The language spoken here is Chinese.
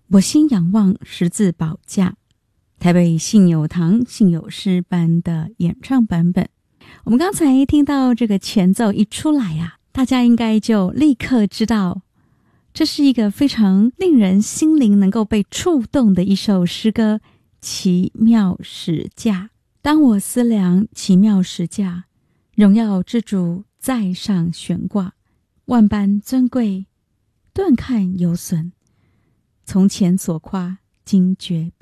我心仰望十字宝架，台北信友堂信友诗班的演唱版本。我们刚才听到这个前奏一出来啊，大家应该就立刻知道这是一个非常令人心灵能够被触动的一首诗歌，奇妙十架。当我思量奇妙十架，荣耀之主在上悬挂，万般尊贵，顿看有损，从前所夸今觉